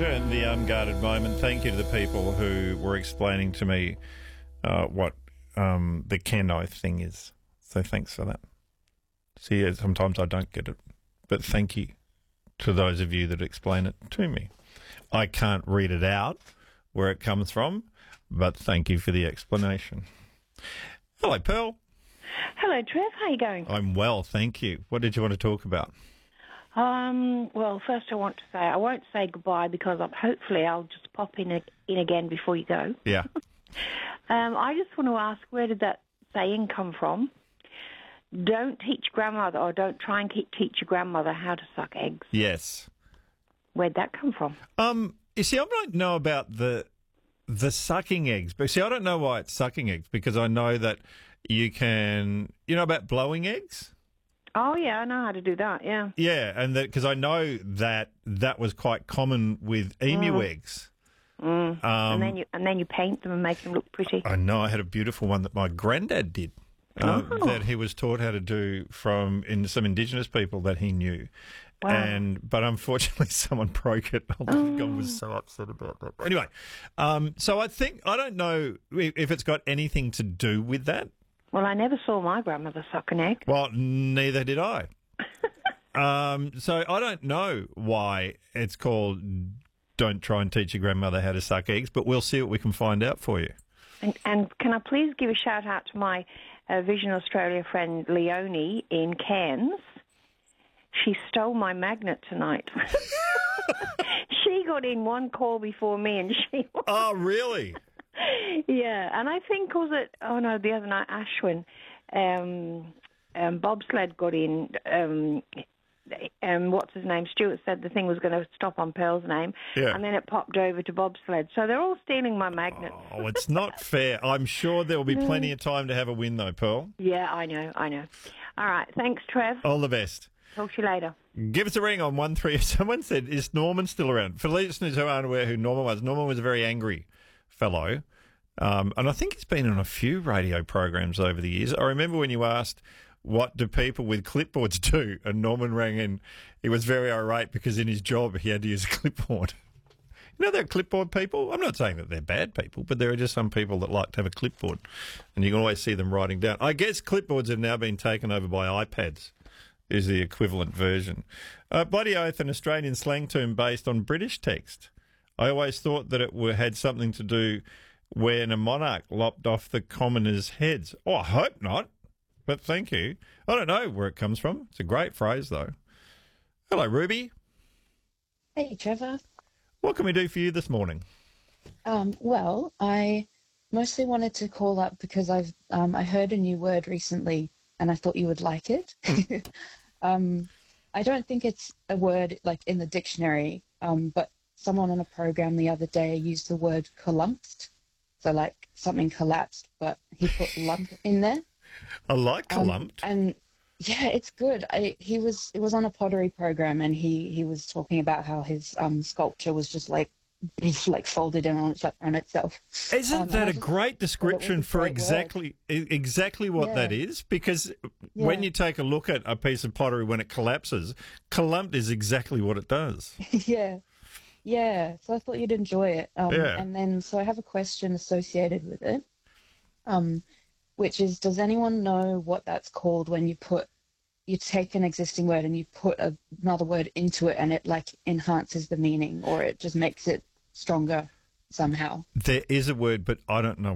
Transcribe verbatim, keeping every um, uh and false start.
and the unguarded moment. Thank you to the people who were explaining to me uh, what um, the Keno thing is. So thanks for that. See, sometimes I don't get it, but thank you to those of you that explain it to me. I can't read it out where it comes from, but thank you for the explanation. Hello, Pearl. Hello, Trev. How are you going? I'm well, thank you. What did you want to talk about? Um, well, first I want to say, I won't say goodbye because I'm, hopefully I'll just pop in, a, in again before you go. Yeah. um, I just want to ask, where did that saying come from? Don't teach grandmother, or don't try and keep, teach your grandmother how to suck eggs. Yes. Where'd that come from? Um, you see, I don't know about the the sucking eggs, but see, I don't know why it's sucking eggs, because I know that you can, you know about blowing eggs? Oh, yeah, I know how to do that, yeah. Yeah, and because I know that that was quite common with emu Mm. eggs. Mm. Um, and then you and then you paint them and make them look pretty. I know I had a beautiful one that my granddad did, uh, Oh. that he was taught how to do from in some Indigenous people that he knew. Wow. And but unfortunately, someone broke it. Oh, Oh. God, was so upset about that. Anyway, um, so I think I don't know if it's got anything to do with that. Well, I never saw my grandmother suck an egg. Well, neither did I. um, so I don't know why it's called "Don't try and teach your grandmother how to suck eggs," but we'll see what we can find out for you. And, and can I please give a shout out to my uh, Vision Australia friend Leonie in Cairns? She stole my magnet tonight. She got in one call before me, and she. Oh, really? Yeah, and I think was it? Oh no, the other night Ashwin, um, um, bobsled got in. Um, um, what's his name? Stuart said the thing was going to stop on Pearl's name, Yeah. and then it popped over to bobsled. So they're all stealing my magnets. Oh, it's not fair. I'm sure there will be plenty of time to have a win, though, Pearl. Yeah, I know, I know. All right, thanks, Trev. All the best. Talk to you later. Give us a ring on one three. Someone said, is Norman still around? For listeners who aren't aware who Norman was, Norman was a very angry fellow. Um, and I think he's been on a few radio programs over the years. I remember when you asked, what do people with clipboards do? And Norman rang in. He was very irate because in his job he had to use a clipboard. You know, they're clipboard people. I'm not saying that they're bad people, but there are just some people that like to have a clipboard. And you can always see them writing down. I guess clipboards have now been taken over by iPads, is the equivalent version. Uh, Bloody Oath, an Australian slang term based on British text. I always thought that it were, had something to do when a monarch lopped off the commoners' heads. Oh, I hope not, but thank you. I don't know where it comes from. It's a great phrase, though. Hello, Ruby. Hey, Trevor. What can we do for you this morning? Um, well, I mostly wanted to call up because I've um, I heard a new word recently, and I thought you would like it. um, I don't think it's a word like in the dictionary, um, but someone on a program the other day used the word "collumped," so like something collapsed, but he put lump in there. I like Um, collumped. and yeah, it's good. I, he was it was on a pottery program, and he, he was talking about how his um, sculpture was just like like folded in on, its, on itself. Isn't um, that and I a just great description a for great exactly e- exactly what Yeah. that is? Because when Yeah. you take a look at a piece of pottery when it collapses, collumped is exactly what it does. yeah, yeah. So I thought you'd enjoy it. Um, Yeah. And then, so I have a question associated with it, um, which is, does anyone know what that's called when you put, you take an existing word and you put a, another word into it, and it like enhances the meaning, or it just makes it stronger somehow? There is a word, but I don't know